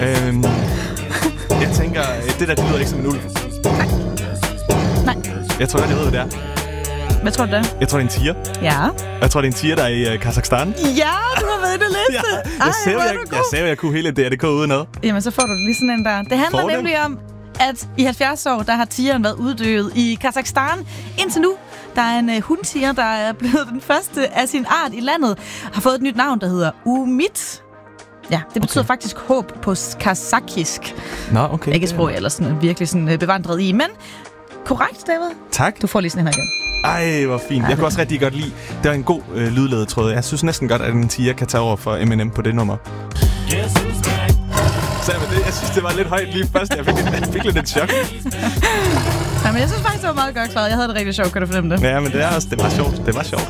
Jeg tænker, det der, det lyder ikke som en ulv. Nej. Jeg tror, jeg ved, hvad det er. Hvad tror du det? Jeg tror, det er en tiger. Ja. Jeg tror, det er en tiger, der er i Kazakhstan. Ja, du har været inde og læse det. Jeg sagde, jeg kunne hele DRDK uden noget. Jamen, så får du lige sådan en der. Det handler nemlig om, at i 70 år, der har tigeren været uddøet i Kazakhstan. Indtil nu, der er en hundtiger, der er blevet den første af sin art i landet, har fået et nyt navn, der hedder Umit. Ja, det betyder faktisk håb på kazakisk. Nå, okay. Ikke sprog, eller sådan virkelig sådan bevandret i, men korrekt, David. Tak. Du får lige sådan en her igen. Ej, hvor fint. Jeg kunne også rigtig godt lide. Det var en god lydledetråd. Jeg synes næsten godt, at en tiger kan tage over for Eminem på det nummer. Så jeg synes, det var lidt højt lige først. Jeg fik lidt et chok. Ja, men jeg synes faktisk, det var meget godt svaret. Jeg havde det rigtig sjovt, kan du fornemme det? Ja, men det var sjovt. Det var sjovt.